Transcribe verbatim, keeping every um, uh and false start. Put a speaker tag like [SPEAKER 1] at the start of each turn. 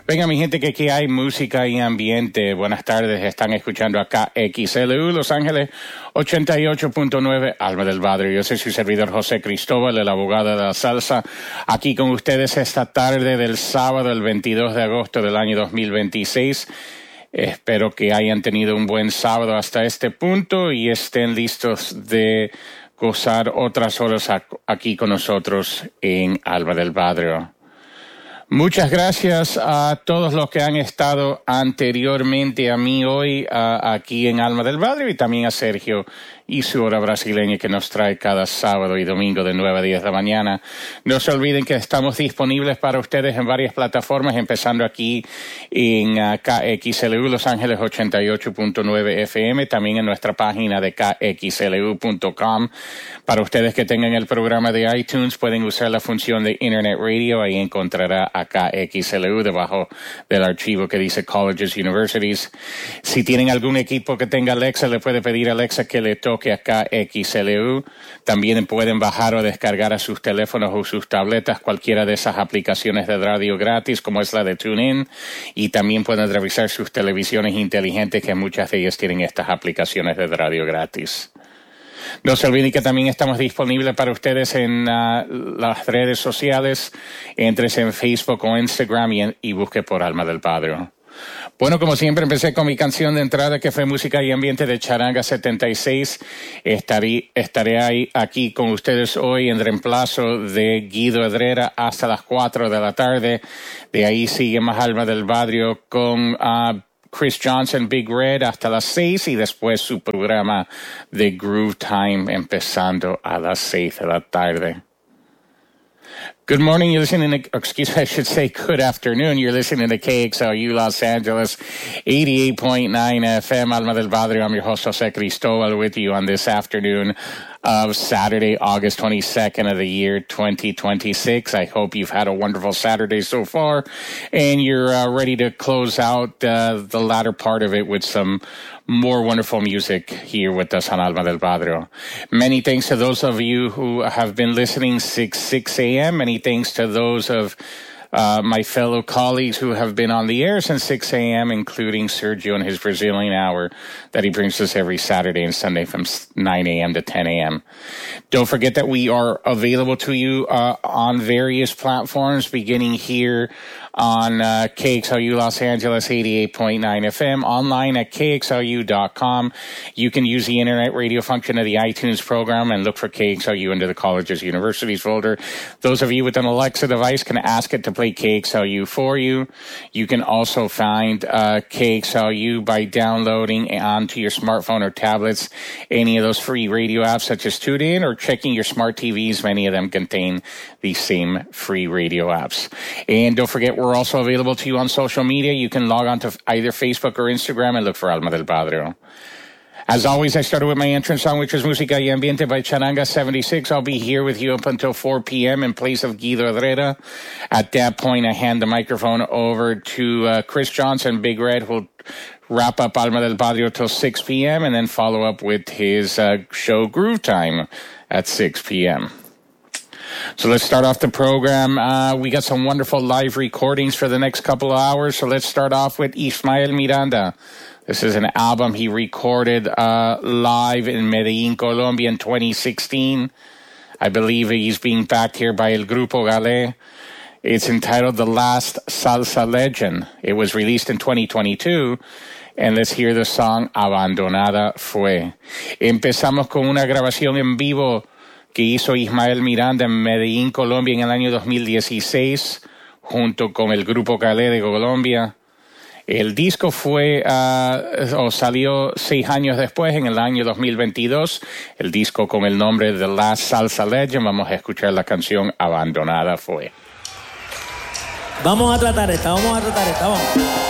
[SPEAKER 1] Venga, mi gente, que aquí hay música y ambiente. Buenas tardes, están escuchando acá X L U Los Ángeles ochenta y ocho punto nueve, Alma del Padre. Yo soy su servidor José Cristóbal, el abogado de la salsa, aquí con ustedes esta tarde del sábado, el veintidós de agosto del año dos mil veintiséis. Espero que hayan tenido un buen sábado hasta este punto y estén listos de gozar otras horas aquí con nosotros en Alma del Padre. Muchas gracias a todos los que han estado anteriormente a mí hoy a, aquí en Alma del Padre y también a Sergio y su hora brasileña que nos trae cada sábado y domingo de nueve a diez de la mañana. No se olviden que estamos disponibles para ustedes en varias plataformas, empezando aquí en uh, K X L U Los Ángeles ochenta y ocho punto nueve F M, también en nuestra página de K X L U punto com. Para ustedes que tengan el programa de iTunes, pueden usar la función de Internet Radio, ahí encontrará a K X L U debajo del archivo que dice Colleges, Universities. Si tienen algún equipo que tenga Alexa, le puede pedir a Alexa que le toque acá X L U. También pueden bajar o descargar a sus teléfonos o sus tabletas cualquiera de esas aplicaciones de radio gratis, como es la de TuneIn, y también pueden revisar sus televisiones inteligentes, que muchas de ellas tienen estas aplicaciones de radio gratis. No se olviden que también estamos disponibles para ustedes en uh, las redes sociales. Entres en Facebook o Instagram y, en, y busque por Alma del Padre. Bueno, como siempre, empecé con mi canción de entrada, que fue Música y Ambiente de Charanga setenta y seis. Estaré, estaré ahí, aquí con ustedes hoy en reemplazo de Guido Herrera hasta las cuatro de la tarde. De ahí sigue más Alma del Barrio con uh, Chris Johnson, Big Red, hasta las seis, y después su programa de Groove Time empezando a las seis de la tarde. Good morning, you're listening to, excuse me, I should say good afternoon. You're listening to K X L U Los Angeles, eighty-eight point nine F M, Alma del Padre. I'm your host, Jose Cristobal, with you on this afternoon of Saturday, August twenty-second of the year twenty twenty-six. I hope you've had a wonderful Saturday so far, and you're uh, ready to close out uh, the latter part of it with some more wonderful music here with us on Alma del Padre. Many thanks to those of you who have been listening since six a.m. Many thanks to those of uh, my fellow colleagues who have been on the air since six a.m., including Sergio and his Brazilian hour that he brings us every Saturday and Sunday from nine a.m. to ten a.m. Don't forget that we are available to you uh, on various platforms, beginning here on uh, K X L U Los Angeles eighty-eight point nine F M, online at K X L U dot com. You can use the internet radio function of the iTunes program and look for K X L U under the Colleges, Universities folder. Those of you with an Alexa device can ask it to play K X L U for you. You can also find uh, K X L U by downloading onto your smartphone or tablets any of those free radio apps such as TuneIn, or checking your smart T Vs. Many of them contain these same free radio apps. And don't forget, we're also available to you on social media. You can log on to either Facebook or Instagram and look for Alma del Padre. As always, I started with my entrance song, which is Música y Ambiente by Charanga seventy-six. I'll be here with you up until four p.m. in place of Guido Herrera. At that point, I hand the microphone over to uh, Chris Johnson, Big Red, who'll wrap up Alma del Padre till six p.m. and then follow up with his uh, show Groove Time at six p.m. So let's start off the program. Uh, we got some wonderful live recordings for the next couple of hours. So let's start off with Ismael Miranda. This is an album he recorded uh, live in Medellin, Colombia in twenty sixteen. I believe he's being backed here by El Grupo Galé. It's entitled The Last Salsa Legend. It was released in twenty twenty-two. And let's hear the song Abandonada Fue. Empezamos con una grabación en vivo que hizo Ismael Miranda en Medellín, Colombia, en el año dos mil dieciséis, junto con el Grupo Calé de Colombia. El disco fue, uh, o salió seis años después, en el año dos mil veintidós, el disco con el nombre The Last Salsa Legend. Vamos a escuchar la canción Abandonada Fue.
[SPEAKER 2] Vamos a tratar esta, vamos a tratar esta, vamos.